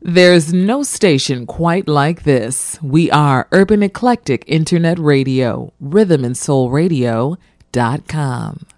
There's no station quite like this. We are Urban Eclectic Internet Radio, rhythmandsoulradio.com.